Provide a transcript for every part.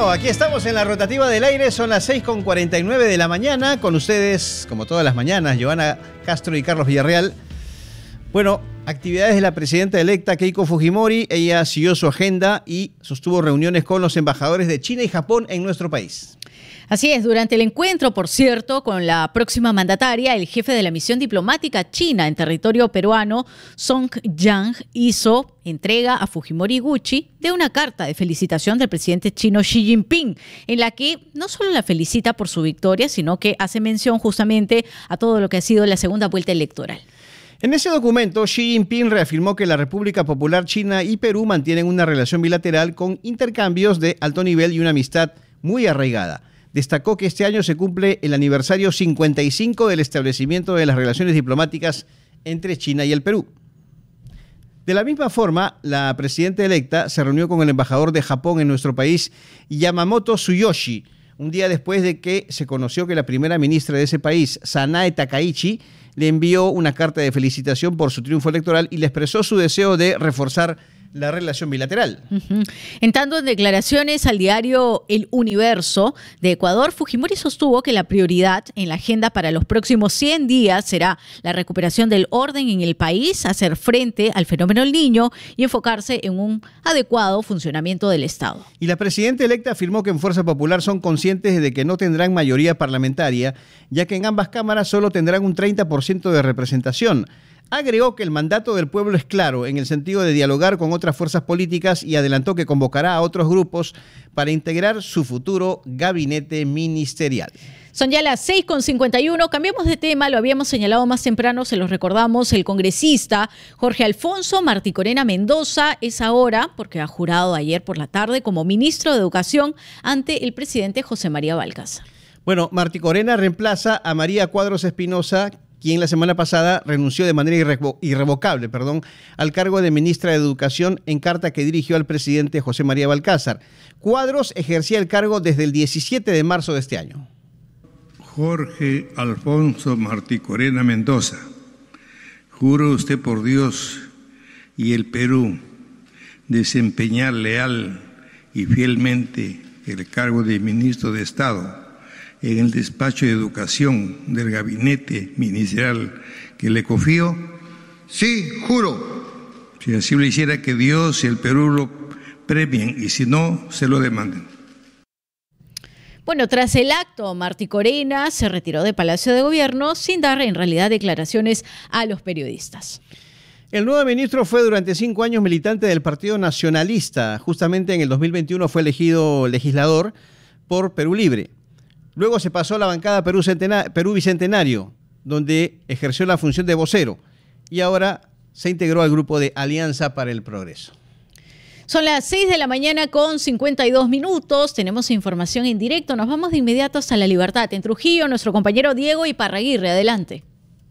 Bueno, aquí estamos en la rotativa del aire, son las 6:49 de la mañana, con ustedes, como todas las mañanas, Giovanna Castro y Carlos Villarreal. Bueno, actividades de la presidenta electa Keiko Fujimori. Ella siguió su agenda y sostuvo reuniones con los embajadores de China y Japón en nuestro país. Así es, durante el encuentro, por cierto, con la próxima mandataria, el jefe de la misión diplomática china en territorio peruano, Song Yang, hizo entrega a Fujimori Gucci de una carta de felicitación del presidente chino Xi Jinping, en la que no solo la felicita por su victoria, sino que hace mención justamente a todo lo que ha sido la segunda vuelta electoral. En ese documento, Xi Jinping reafirmó que la República Popular China y Perú mantienen una relación bilateral con intercambios de alto nivel y una amistad muy arraigada. Destacó que este año se cumple el aniversario 55 del establecimiento de las relaciones diplomáticas entre China y el Perú. De la misma forma, la presidenta electa se reunió con el embajador de Japón en nuestro país, Yamamoto Tsuyoshi, un día después de que se conoció que la primera ministra de ese país, Sanae Takaichi, le envió una carta de felicitación por su triunfo electoral y le expresó su deseo de reforzar la relación bilateral. En tanto, en declaraciones al diario El Universo de Ecuador, Fujimori sostuvo que la prioridad en la agenda para los próximos 100 días será la recuperación del orden en el país, hacer frente al fenómeno del Niño y enfocarse en un adecuado funcionamiento del Estado. Y la presidenta electa afirmó que en Fuerza Popular son conscientes de que no tendrán mayoría parlamentaria, ya que en ambas cámaras solo tendrán un 30% de representación. Agregó que el mandato del pueblo es claro en el sentido de dialogar con otras fuerzas políticas y adelantó que convocará a otros grupos para integrar su futuro gabinete ministerial. Son ya las 6:51, cambiamos de tema, lo habíamos señalado más temprano, se los recordamos, el congresista Jorge Alfonso Martí Corena Mendoza es ahora, porque ha jurado ayer por la tarde, como ministro de Educación ante el presidente José María Valcárcel. Bueno, Martí Corena reemplaza a María Cuadros Espinosa, quien la semana pasada renunció de manera irrevocable, al cargo de ministra de Educación en carta que dirigió al presidente José María Valcárcel. Cuadros ejercía el cargo desde el 17 de marzo de este año. Jorge Alfonso Martí Corena Mendoza, juro usted por Dios y el Perú desempeñar leal y fielmente el cargo de ministro de Estado en el despacho de educación del gabinete ministerial que le confío. Sí, juro. Si así lo hiciera, que Dios y el Perú lo premien, y si no, se lo demanden. Bueno, tras el acto, Martí Corena se retiró de Palacio de Gobierno sin dar en realidad declaraciones a los periodistas. El nuevo ministro fue durante 5 años militante del Partido Nacionalista. Justamente en el 2021 fue elegido legislador por Perú Libre. Luego se pasó a la bancada Perú Bicentenario, donde ejerció la función de vocero, y ahora se integró al grupo de Alianza para el Progreso. Son las 6 de la mañana con 52 minutos, tenemos información en directo, nos vamos de inmediato hasta La Libertad. En Trujillo, nuestro compañero Diego Iparraguirre, adelante.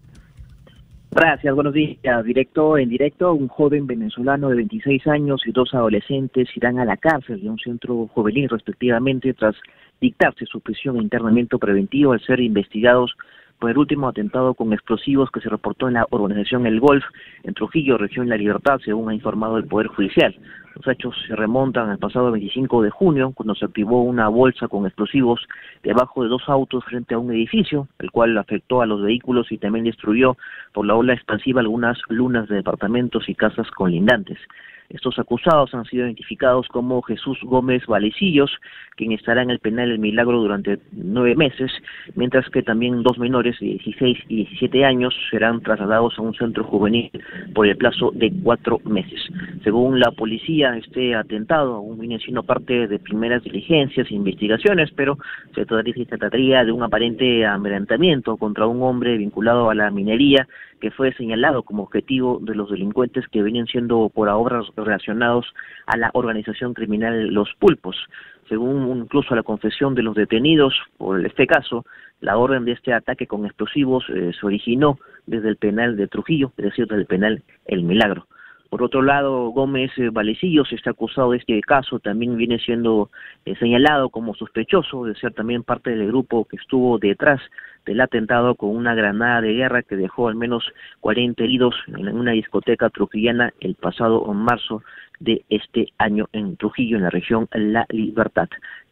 Gracias, buenos días. En directo, un joven venezolano de 26 años y 2 adolescentes irán a la cárcel de un centro juvenil respectivamente tras dictarse su prisión e internamiento preventivo al ser investigados por el último atentado con explosivos que se reportó en la organización El Golf en Trujillo, región La Libertad, según ha informado el Poder Judicial. Los hechos se remontan al pasado 25 de junio, cuando se activó una bolsa con explosivos debajo de 2 autos frente a un edificio, el cual afectó a los vehículos y también destruyó por la ola expansiva algunas lunas de departamentos y casas colindantes. Estos acusados han sido identificados como Jesús Gómez Valecillos, quien estará en el penal El Milagro durante 9 meses, mientras que también 2 menores de 16 y 17 años serán trasladados a un centro juvenil por el plazo de 4 meses. Según la policía, este atentado aún viene siendo parte de primeras diligencias e investigaciones, pero se trataría de un aparente amedrentamiento contra un hombre vinculado a la minería, que fue señalado como objetivo de los delincuentes que venían siendo por ahora relacionados a la organización criminal Los Pulpos. Según incluso la confesión de los detenidos por este caso, la orden de este ataque con explosivos se originó desde el penal de Trujillo, es decir, desde el penal El Milagro. Por otro lado, Gómez Valecillos está acusado de este caso, también viene siendo señalado como sospechoso de ser también parte del grupo que estuvo detrás del atentado con una granada de guerra que dejó al menos 40 heridos en una discoteca trujillana el pasado marzo de este año en Trujillo, en la región La Libertad.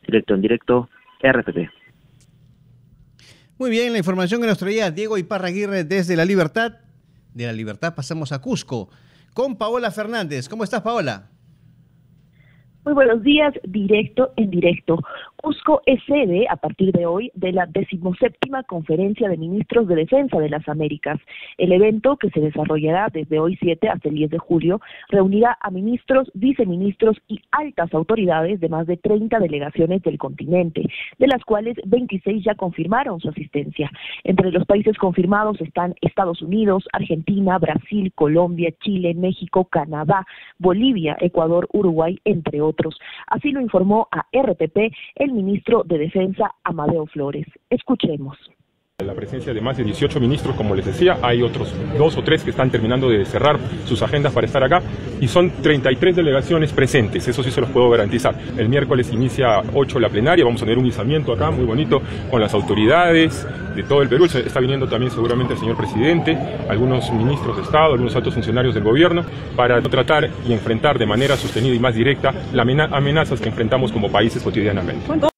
Directo en directo, RPP. Muy bien, la información que nos traía Diego Iparraguirre desde La Libertad. De La Libertad pasamos a Cusco con Paola Fernández. ¿Cómo estás, Paola? Muy buenos días, directo en directo. Cusco es sede, a partir de hoy, de la 17ª Conferencia de Ministros de Defensa de las Américas. El evento, que se desarrollará desde hoy 7 hasta el 10 de julio, reunirá a ministros, viceministros y altas autoridades de más de 30 delegaciones del continente, de las cuales 26 ya confirmaron su asistencia. Entre los países confirmados están Estados Unidos, Argentina, Brasil, Colombia, Chile, México, Canadá, Bolivia, Ecuador, Uruguay, entre otros. Así lo informó a RPP el ministro de Defensa, Amadeo Flores. Escuchemos. La presencia de más de 18 ministros, como les decía, hay otros 2 o 3 que están terminando de cerrar sus agendas para estar acá, y son 33 delegaciones presentes, eso sí se los puedo garantizar. El miércoles inicia 8 la plenaria, vamos a tener un izamiento acá muy bonito con las autoridades de todo el Perú. Está viniendo también seguramente el señor presidente, algunos ministros de Estado, algunos altos funcionarios del gobierno, para tratar y enfrentar de manera sostenida y más directa las amenazas que enfrentamos como países cotidianamente.